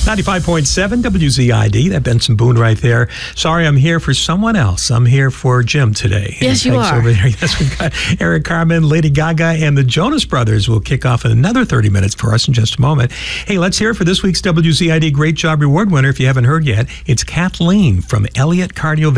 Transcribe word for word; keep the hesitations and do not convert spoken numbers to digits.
ninety-five point seven W Z I D. That Benson Boone right there. Sorry, I'm here for someone else. I'm here for Jim today. Yes, you are. Over there. Yes, we've got Eric Carmen, Lady Gaga, and the Jonas Brothers will kick off in another thirty minutes for us in just a moment. Hey, let's hear it for this week's W Z I D Great Job Reward winner. If you haven't heard yet, it's Kathleen from Elliott Cardio.